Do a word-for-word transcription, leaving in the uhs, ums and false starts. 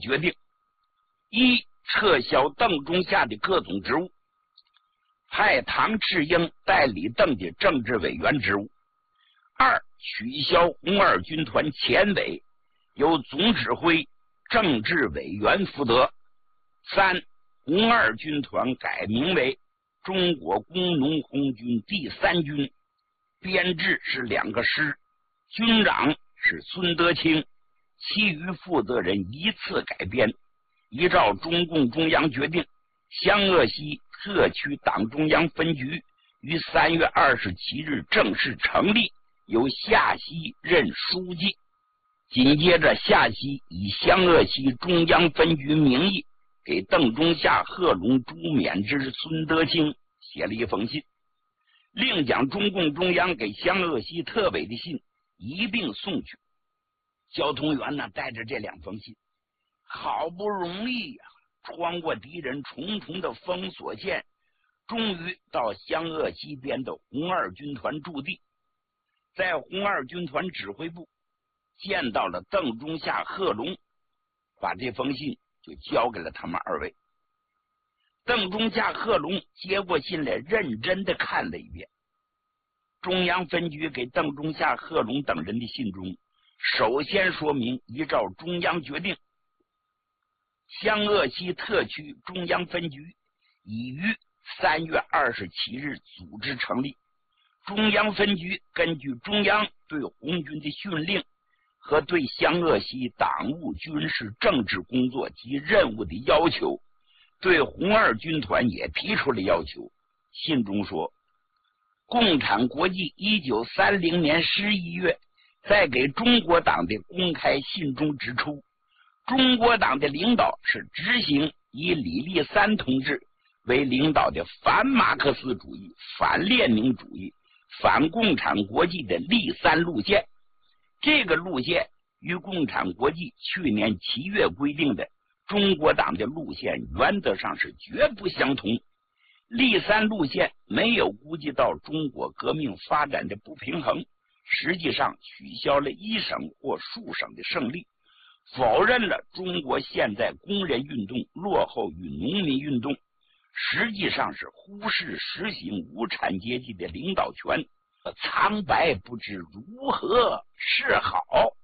决定：一、撤销邓中夏的各种职务，派唐赤英代理邓的政治委员职务；二、取消红二军团前委，由总指挥、政治委员负责；三、红二军团改名为中国工农红军第三军，编制是两个师，军长是孙德清，其余负责人依次改编。依照中共中央决定，湘鄂西特区党中央分局于三月二十七日正式成立，由夏曦任书记。紧接着，夏曦以湘鄂西中央分局名义给邓中夏、贺龙、朱勉之、孙德清写了一封信，另将中共中央给湘鄂西特委的信一并送去。交通员呢，带着这两封信，好不容易呀、啊，穿过敌人重重的封锁线，终于到湘鄂西边的红二军团驻地。在红二军团指挥部见到了邓中夏、贺龙，把这封信就交给了他们二位。邓中夏、贺龙接过信来，认真的看了一遍。中央分局给邓中夏、贺龙等人的信中，首先说明，依照中央决定，湘鄂西特区中央分局已于三月二十七日组织成立。中央分局根据中央对红军的训令和对湘鄂西党务、军事、政治工作及任务的要求，对红二军团也提出了要求。信中说，共产国际一九三零年十一月在给中国党的公开信中指出，中国党的领导是执行以李立三同志为领导的反马克思主义、反列宁主义、反共产国际的立三路线。这个路线与共产国际去年七月规定的中国党的路线原则上是绝不相同。立三路线没有顾及到中国革命发展的不平衡，实际上取消了一省或数省的胜利，否认了中国现在工人运动落后于农民运动，实际上是忽视实行无产阶级的领导权，苍白不知如何是好。